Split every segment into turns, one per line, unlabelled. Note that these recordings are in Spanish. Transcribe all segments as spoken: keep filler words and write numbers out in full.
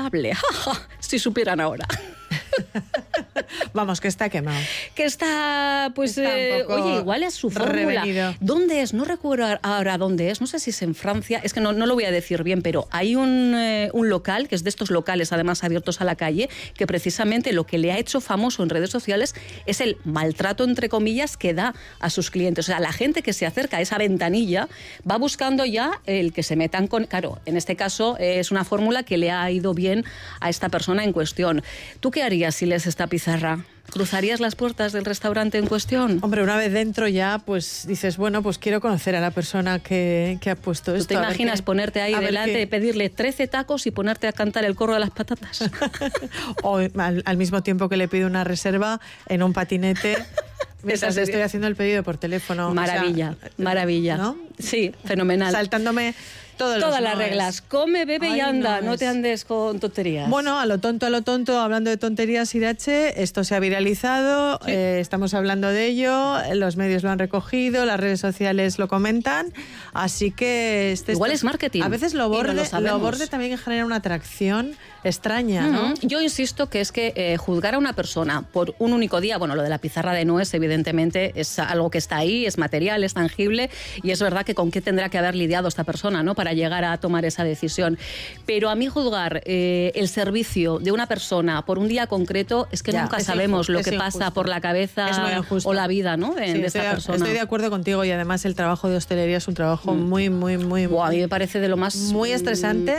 reemplazable. Si supieran ahora.
Vamos, que está quemado.
Que está, pues,
está
eh, oye, igual es su fórmula.
Revenido.
¿Dónde es? No recuerdo ahora dónde es, no sé si es en Francia, es que no, no lo voy a decir bien, pero hay un, eh, un local, que es de estos locales además abiertos a la calle, que precisamente lo que le ha hecho famoso en redes sociales es el maltrato, entre comillas, que da a sus clientes. O sea, la gente que se acerca a esa ventanilla va buscando ya el que se metan con... Claro, en este caso eh, es una fórmula que le ha ido bien a esta persona en cuestión. ¿Tú qué harías si lees esta pizarra? ¿Cruzarías las puertas del restaurante en cuestión?
Hombre, una vez dentro ya, pues dices, bueno, pues quiero conocer a la persona que, que ha puesto esto.
¿Tú te imaginas qué, ponerte ahí delante, qué... pedirle trece tacos y ponerte a cantar el corro de las patatas?
O al, al mismo tiempo que le pido una reserva en un patinete... Mientras estoy haciendo el pedido por teléfono.
Maravilla, o sea, maravilla. ¿No? Sí, fenomenal.
Saltándome todos
todas
los
las
noes.
reglas. Come, bebe Ay, y anda. No, no te andes con tonterías.
Bueno, a lo tonto, a lo tonto, hablando de tonterías, Irache, esto se ha viralizado, sí. eh, estamos hablando de ello, los medios lo han recogido, las redes sociales lo comentan, así que... Este,
Igual es marketing.
A veces lo borde,
no lo,
lo borde también genera una atracción extraña, ¿no?
Uh-huh. Yo insisto que es que eh, juzgar a una persona por un único día, bueno, lo de la pizarra de nuez, evidentemente, es algo que está ahí, es material, es tangible, y es verdad que con qué tendrá que haber lidiado esta persona, ¿no?, para llegar a tomar esa decisión. Pero a mí juzgar eh, el servicio de una persona por un día concreto, es que ya, nunca es sabemos injusto, lo que pasa injusto. por la cabeza o la vida, ¿no?, de,
sí,
de
estoy,
esta persona.
Estoy de acuerdo contigo, y además el trabajo de hostelería es un trabajo mm. muy, muy, muy...
Wow, a mí me parece de lo más...
Muy estresante.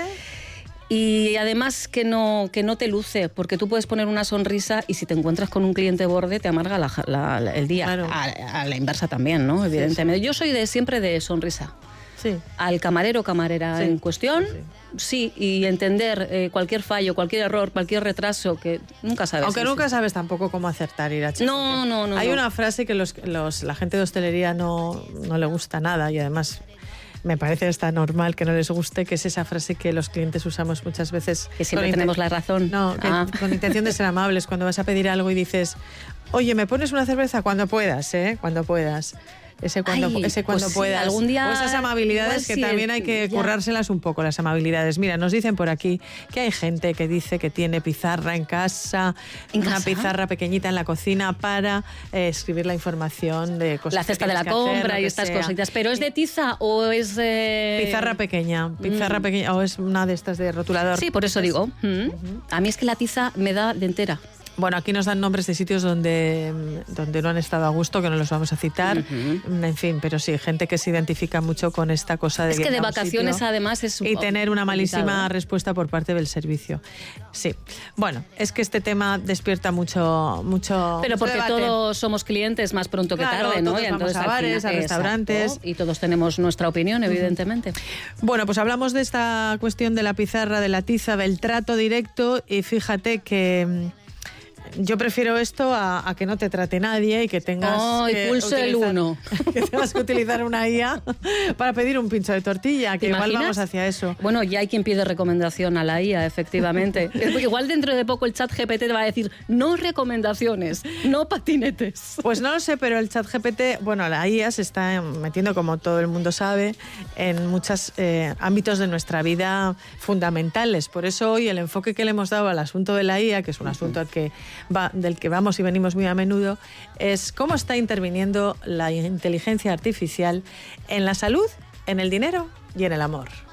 Y además que no, que no te luce, porque tú puedes poner una sonrisa y si te encuentras con un cliente borde te amarga la, la, la, el día.
Claro.
A, a la inversa también, ¿no? Evidentemente. Sí, sí. Yo soy de siempre de sonrisa.
Sí.
Al camarero o camarera sí. en cuestión, sí, sí y entender eh, cualquier fallo, cualquier error, cualquier retraso, que nunca sabes.
Aunque
eso.
nunca sabes tampoco cómo acertar, Irache.
No, no, no.
Hay
no.
una frase que los, los, la gente de hostelería no, no le gusta nada, y además... me parece hasta normal que no les guste, que es esa frase que los clientes usamos muchas veces.
Que siempre tenemos la razón.
No, que,
ah.
con intención de ser amables, cuando vas a pedir algo y dices, oye, ¿me pones una cerveza? Cuando puedas, ¿eh? Cuando puedas. Ese cuando,
Ay,
ese cuando
pues
puedas.
Sí, algún día,
o esas amabilidades que sí, también hay que ya. currárselas un poco, las amabilidades. Mira, nos dicen por aquí que hay gente que dice que tiene pizarra en casa, ¿En una casa? pizarra pequeñita en la cocina para eh, escribir la información de cosas.
La cesta de la compra hacer, y estas sea. cositas. ¿Pero es de tiza o es...? Eh...
Pizarra pequeña, pizarra mm. pequeña, o es una de estas de rotulador.
Sí, por eso
es,
digo. Mm. Uh-huh. A mí es que la tiza me da de entera.
Bueno, aquí nos dan nombres de sitios donde, donde no han estado a gusto, que no los vamos a citar. Uh-huh. En fin, pero sí, gente que se identifica mucho con esta cosa de...
Es que de vacaciones además es...
Y tener una malísima
complicado.
respuesta por parte del servicio. Sí. Bueno, es que este tema despierta mucho mucho
Pero porque
debate.
Todos somos clientes más pronto que
claro,
tarde, ¿no?
Todos
y
vamos
entonces,
a bares,
final,
a restaurantes.
Exacto, y todos tenemos nuestra opinión, evidentemente.
Uh-huh. Bueno, pues hablamos de esta cuestión de la pizarra, de la tiza, del trato directo, y fíjate que... yo prefiero esto a, a que no te trate nadie y que tengas
oh,
que,
y pulso
utilizar,
el uno.
que tengas que utilizar una I A para pedir un pincho de tortilla, que igual vamos hacia eso.
Bueno, ya hay quien pide recomendación a la I A, efectivamente. Igual dentro de poco el chat G P T te va a decir no recomendaciones, no patinetes.
Pues no lo sé, pero el chat G P T, bueno, la I A se está metiendo, como todo el mundo sabe, en muchos eh, ámbitos de nuestra vida fundamentales. Por eso hoy el enfoque que le hemos dado al asunto de la I A, que es un asunto al que Va, del que vamos y venimos muy a menudo, es cómo está interviniendo la inteligencia artificial en la salud, en el dinero y en el amor.